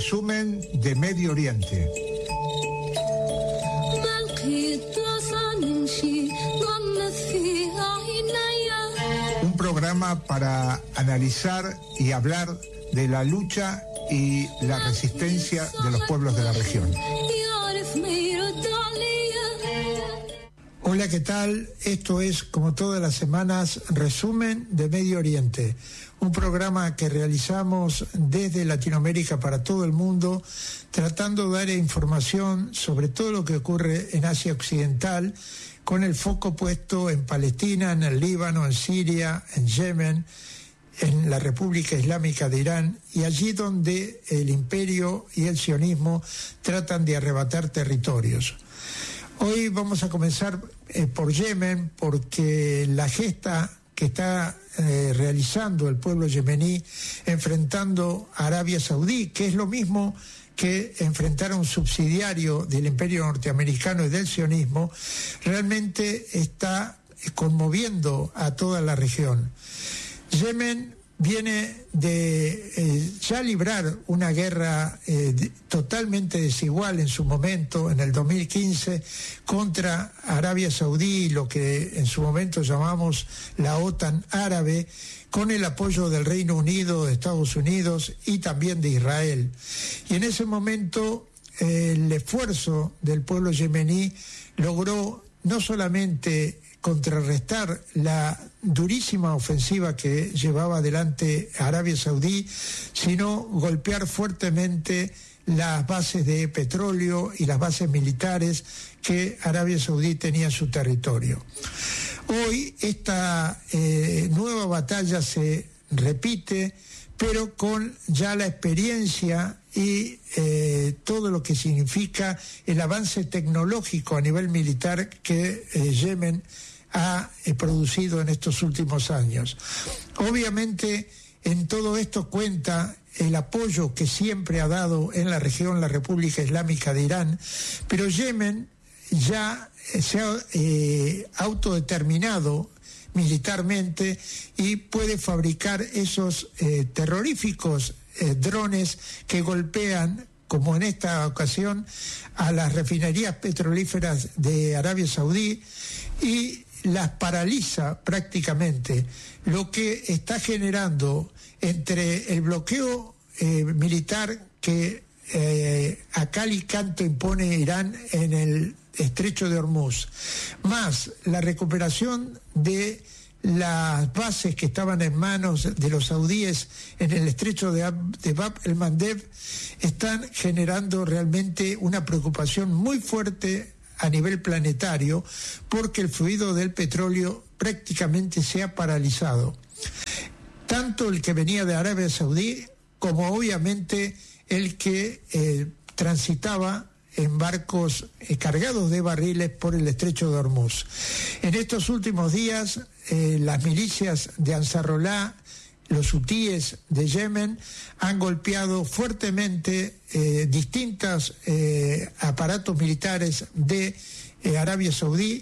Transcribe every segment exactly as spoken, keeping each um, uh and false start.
resumen de Medio Oriente. Un programa para analizar y hablar de la lucha y la resistencia de los pueblos de la región. Hola, ¿qué tal? Esto es, como todas las semanas, Resumen de Medio Oriente, un programa que realizamos desde Latinoamérica para todo el mundo, tratando de dar información sobre todo lo que ocurre en Asia Occidental, con el foco puesto en Palestina, en el Líbano, en Siria, en Yemen, en la República Islámica de Irán, y allí donde el imperio y el sionismo tratan de arrebatar territorios. Hoy vamos a comenzar eh, por Yemen, porque la gesta que está eh, realizando el pueblo yemení enfrentando a Arabia Saudí, que es lo mismo que enfrentar a un subsidiario del imperio norteamericano y del sionismo, realmente está conmoviendo a toda la región. Yemen viene de eh, ya librar una guerra eh, de, totalmente desigual en su momento, en el dos mil quince, contra Arabia Saudí, lo que en su momento llamamos la OTAN árabe, con el apoyo del Reino Unido, de Estados Unidos y también de Israel. Y en ese momento eh, el esfuerzo del pueblo yemení logró no solamente contrarrestar la durísima ofensiva que llevaba adelante Arabia Saudí, sino golpear fuertemente las bases de petróleo y las bases militares que Arabia Saudí tenía en su territorio. Hoy esta eh, nueva batalla se repite, pero con ya la experiencia y eh, todo lo que significa el avance tecnológico a nivel militar que eh, Yemen ha eh, producido en estos últimos años. Obviamente, en todo esto cuenta el apoyo que siempre ha dado en la región la República Islámica de Irán, pero Yemen ya se ha eh, autodeterminado militarmente y puede fabricar esos eh, terroríficos eh, drones que golpean, como en esta ocasión, a las refinerías petrolíferas de Arabia Saudí y las paraliza prácticamente, lo que está generando entre el bloqueo eh, militar que eh, a cal y canto impone Irán en el Estrecho de Hormuz, más la recuperación de las bases que estaban en manos de los saudíes en el Estrecho de, de Bab el-Mandeb, están generando realmente una preocupación muy fuerte a nivel planetario, porque el fluido del petróleo prácticamente se ha paralizado. Tanto el que venía de Arabia Saudí, como obviamente el que eh, transitaba en barcos eh, cargados de barriles por el Estrecho de Hormuz. En estos últimos días, eh, las milicias de Ansarullah, los hutíes de Yemen, han golpeado fuertemente eh, distintos eh, aparatos militares de eh, Arabia Saudí,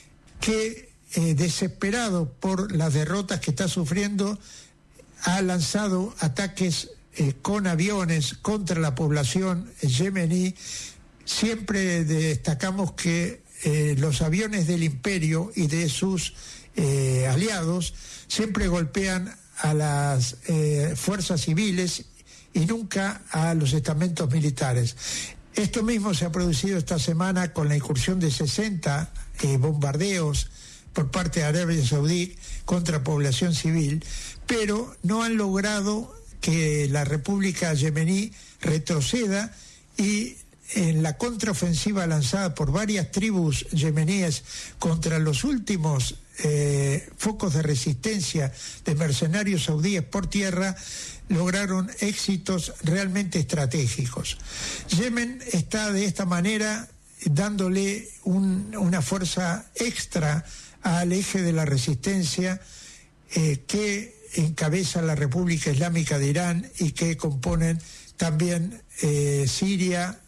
que eh, desesperado por las derrotas que está sufriendo, ha lanzado ataques eh, con aviones contra la población yemení. Siempre destacamos que eh, los aviones del imperio y de sus eh, aliados siempre golpean a las eh, fuerzas civiles y nunca a los estamentos militares. Esto mismo se ha producido esta semana con la incursión de sesenta eh, bombardeos por parte de Arabia Saudí contra población civil, pero no han logrado que la República Yemení retroceda, y en la contraofensiva lanzada por varias tribus yemeníes contra los últimos eh, focos de resistencia de mercenarios saudíes por tierra, lograron éxitos realmente estratégicos. Yemen está de esta manera dándole un, una fuerza extra al eje de la resistencia eh, que encabeza la República Islámica de Irán y que componen también eh, Siria,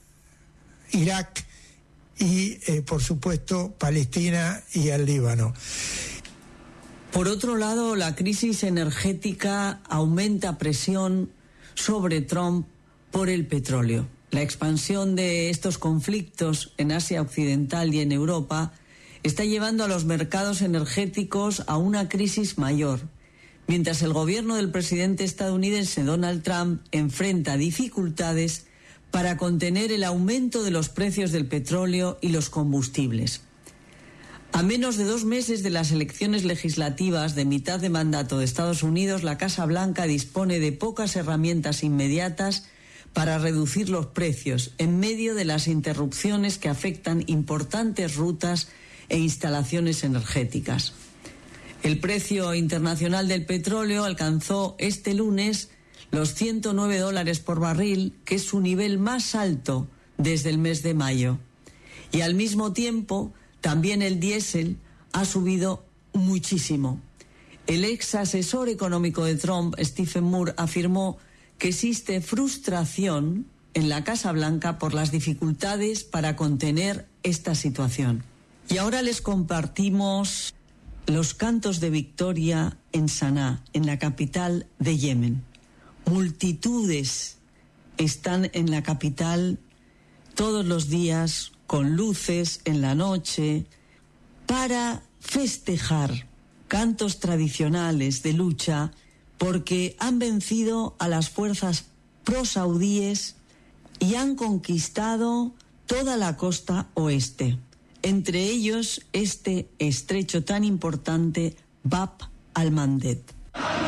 Irak y, eh, por supuesto, Palestina y el Líbano. Por otro lado, la crisis energética aumenta presión sobre Trump por el petróleo. La expansión de estos conflictos en Asia Occidental y en Europa está llevando a los mercados energéticos a una crisis mayor, mientras el gobierno del presidente estadounidense Donald Trump enfrenta dificultades para contener el aumento de los precios del petróleo y los combustibles. A menos de dos meses de las elecciones legislativas de mitad de mandato de Estados Unidos, la Casa Blanca dispone de pocas herramientas inmediatas para reducir los precios en medio de las interrupciones que afectan importantes rutas e instalaciones energéticas. El precio internacional del petróleo alcanzó este lunes los ciento nueve dólares por barril, que es su nivel más alto desde el mes de mayo. Y al mismo tiempo, también el diésel ha subido muchísimo. El ex asesor económico de Trump, Stephen Moore, afirmó que existe frustración en la Casa Blanca por las dificultades para contener esta situación. Y ahora les compartimos los cantos de victoria en Saná, en la capital de Yemen. Multitudes están en la capital todos los días con luces en la noche para festejar cantos tradicionales de lucha porque han vencido a las fuerzas prosaudíes y han conquistado toda la costa oeste, entre ellos este estrecho tan importante Bab al-Mandeb.